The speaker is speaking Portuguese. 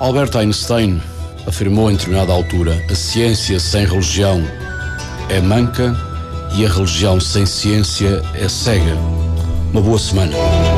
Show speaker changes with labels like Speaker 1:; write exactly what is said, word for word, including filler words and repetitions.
Speaker 1: Albert Einstein afirmou em determinada altura: a ciência sem religião é manca e a religião sem ciência é cega. Uma boa semana.